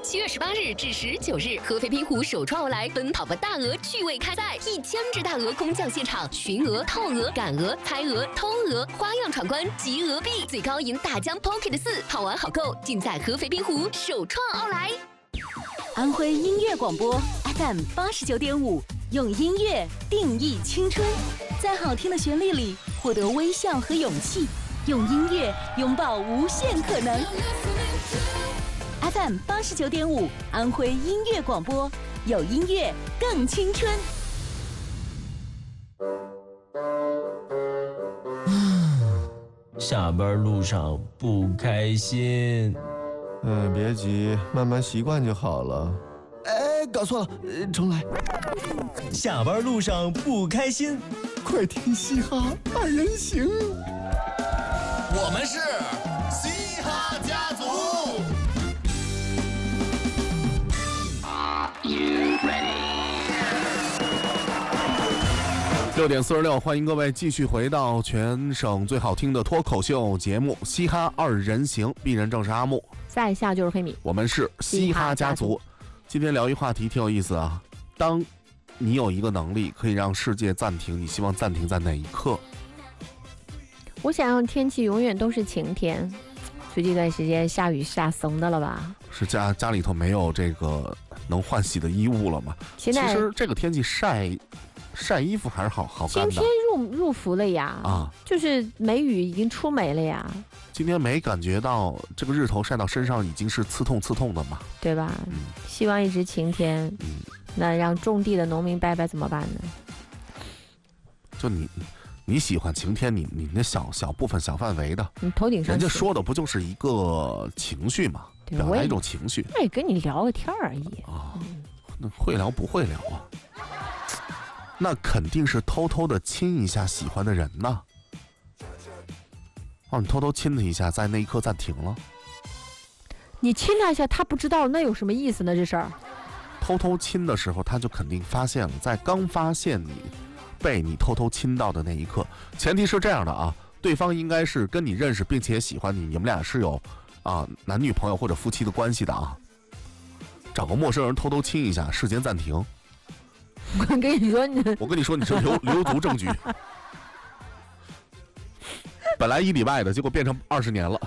7月18日至19日，合肥滨湖首创欧莱奔跑吧大鹅趣味开赛，1000只大鹅空降现场，寻鹅、套鹅、赶鹅、猜鹅、偷鹅，花样闯关集鹅币，最高赢大疆 Pocket 4，好玩好购，尽在合肥滨湖首创欧莱。 安徽音乐广播 FM 89.5，用音乐定义青春，在好听的旋律里获得微笑和勇气，用音乐拥抱无限可能。FM 89.5，安徽音乐广播，有音乐更青春。 下班路上不开心。 别急，慢慢习惯就好了。搞错了，重来。 下班路上不开心， 快听嘻哈二人行。 我们是嘻哈家族。 6点46，欢迎各位继续回到全省最好听的脱口秀节目《嘻哈二人行》，鄙人正是阿木， 在下就是黑米， 我们是嘻哈家族。今天聊一话题挺有意思啊，当你有一个能力可以让世界暂停，你希望暂停在哪一刻？ 我想让天气永远都是晴天。最近一段时间下雨下怂的了吧？ 是家里头没有这个能换洗的衣物了吗？ 现在其实这个天气晒衣服还是好干的。 今天入伏了呀，就是梅雨已经出梅了呀。 今天没感觉到这个日头晒到身上已经是刺痛的嘛，对吧？希望一直晴天。那让种地的农民伯伯怎么办呢？ 就你喜欢晴天，你那小部分小范围的， 你头顶上人家说的不就是一个情绪嘛，表达一种情绪。 那也跟你聊个天而已啊。那会聊不会聊啊？那肯定是偷偷的亲一下喜欢的人呢。你偷偷亲他一下，在那一刻暂停了。 你亲他一下，他不知道，那有什么意思呢？这事儿。 偷偷亲的时候，他就肯定发现了，在刚发现你被你偷偷亲到的那一刻，前提是这样的啊，对方应该是跟你认识并且喜欢你，你们俩是有男女朋友或者夫妻的关系的啊。找个陌生人偷偷亲一下，时间暂停。 我跟你说， 你是留足证据。本来1礼拜的，结果变成20年了。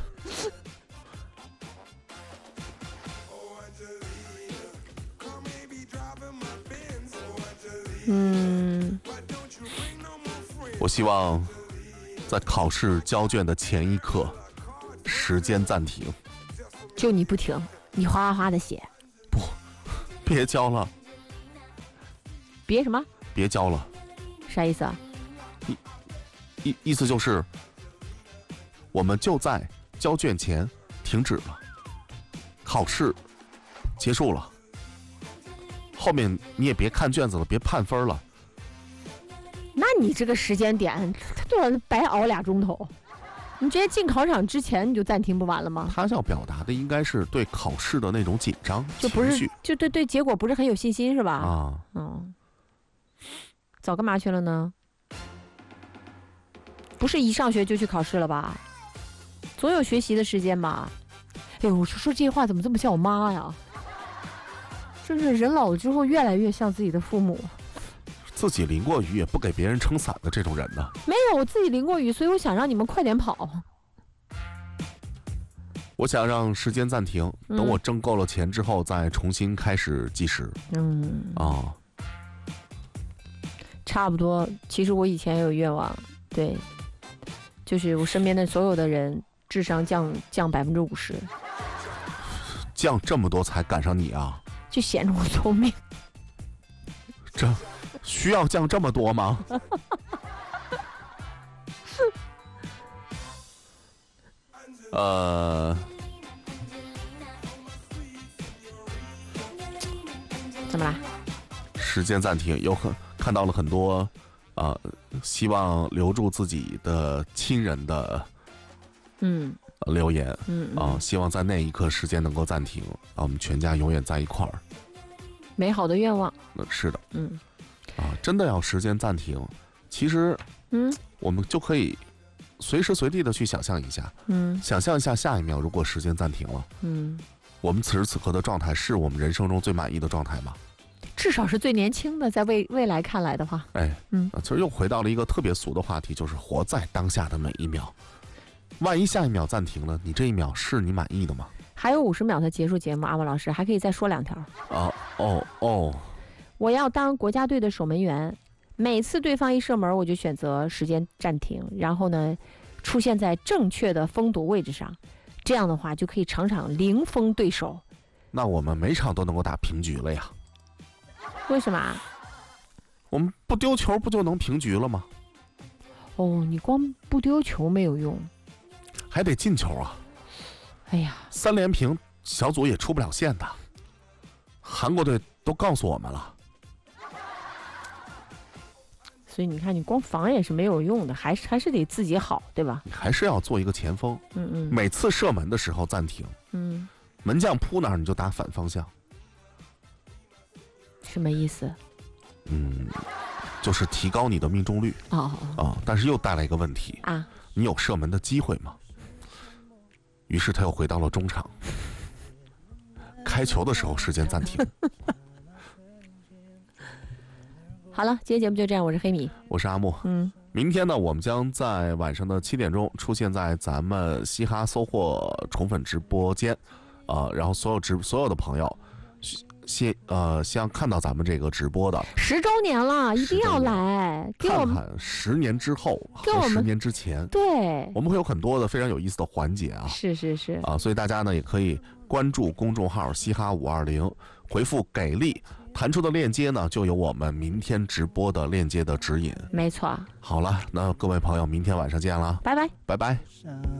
我希望在考试交卷的前一刻，时间暂停。 就你不停，你哗哗哗的写。 不，别交了。 别什么？ 别交了。 啥意思啊？ 意思就是，我们就在交卷前停止了，考试结束了，后面你也别看卷子了，别判分了。 那你这个时间点，他都要白熬2钟头，你直接进考场之前你就暂停不完了吗？ 他要表达的应该是对考试的那种紧张， 就不是就对结果不是很有信心是吧？早干嘛去了呢？不是一上学就去考试了吧？总有学习的时间吧？哎呦，我说这些话怎么这么像我妈呀？真是人老了之后越来越像自己的父母。 自己淋过雨也不给别人撑伞的这种人呢？ 没有，我自己淋过雨，所以我想让你们快点跑。 我想让时间暂停，等我挣够了钱之后再重新开始计时。 差不多。其实我以前有愿望，对，就是我身边的所有的人智商降50%， 降这么多才赶上你啊？ 就显得我聪明。 这需要降这么多吗？ 怎么啦？ 时间暂停，看到了很多希望留住自己的亲人的留言，希望在那一刻时间能够暂停，让我们全家永远在一块儿。 美好的愿望。 是的，真的要时间暂停，其实我们就可以随时随地的去想象一下，想象一下下一秒如果时间暂停了， 我们此时此刻的状态是我们人生中最满意的状态吗？ 至少是最年轻的，在未来看来的话， 其实又回到了一个特别俗的话题，就是活在当下的每一秒。万一下一秒暂停了，你这一秒是你满意的吗？ 还有50秒才结束节目，阿文老师还可以再说2条。我要当国家队的守门员，每次对方一射门，我就选择时间暂停，然后呢，出现在正确的封堵位置上，这样的话就可以场场零封对手。 那我们每场都能够打平局了呀？ 为什么啊？ 我们不丢球不就能平局了吗？ 你光不丢球没有用， 还得进球啊！ 哎呀 ，3连平小组也出不了线的，韩国队都告诉我们了。 所以你看，你光防也是没有用的，还是得自己好，对吧？ 你还是要做一个前锋。每次射门的时候暂停。门将扑哪儿你就打反方向。 什么意思？ 就是提高你的命中率。但是又带来一个问题啊， 你有射门的机会吗？于是他又回到了中场，开球的时候时间暂停。 好了，今天节目就这样，我是黑米， 我是阿木。明天呢，我们将在晚上的7点钟出现在咱们嘻哈搜获宠粉直播间，然后所有的朋友，希望看到咱们这个直播的 10周年了，一定要来，给我们看看10年之后和10年之前， 对， 我们会有很多的非常有意思的环节啊， 是所以大家呢也可以关注公众号嘻哈520，回复给力。弹出的链接呢，就有我们明天直播的链接的指引。 没错。 好了，那各位朋友，明天晚上见了， 拜拜， 拜拜。